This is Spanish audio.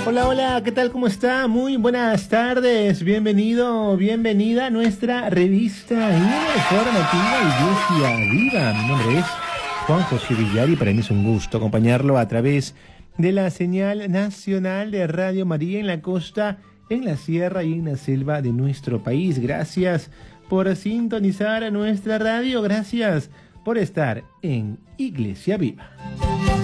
Hola, hola, ¿qué tal? ¿Cómo está? Muy buenas tardes. Bienvenido, bienvenida a nuestra revista informativa Iglesia Viva. Mi nombre es Juan José Villar y para mí es un gusto acompañarlo a través de la señal nacional de Radio María en la costa, en la sierra y en la selva de nuestro país. Gracias por sintonizar a nuestra radio. Gracias por estar en Iglesia Viva.